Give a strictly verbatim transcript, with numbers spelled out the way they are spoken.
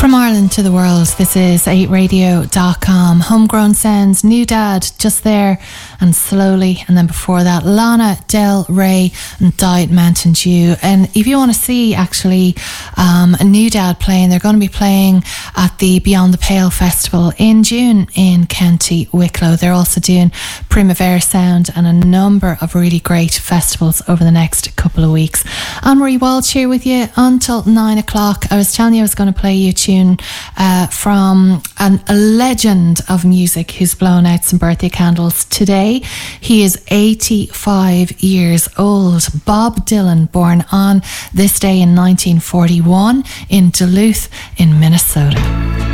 From Ireland to the world, this is eight radio dot com. Homegrown Sounds, New Dad, just there and slowly. And then before that, Lana Del Rey and Diet Mountain Dew. And if you want to see actually um, a New Dad playing, they're going to be playing at the Beyond the Pale Festival in June in County Wicklow. They're also doing Primavera Sound and a number of really great festivals over the next couple of weeks. Anne-Marie Walsh here with you until nine o'clock. I was telling you I was going to play you a tune uh, from an, a legend of music who's blown out some birthday candles today. He is eighty-five years old. Bob Dylan, born on this day in nineteen forty-one in Duluth in Minnesota.